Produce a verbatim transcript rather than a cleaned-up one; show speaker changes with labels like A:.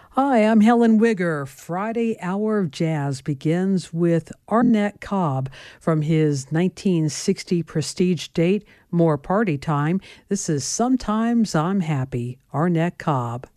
A: Hi, I'm Helen Wigger. Friday Hour of Jazz begins with Arnett Cobb from his nineteen sixty prestige date, More Party Time. This is Sometimes I'm Happy, Arnett Cobb.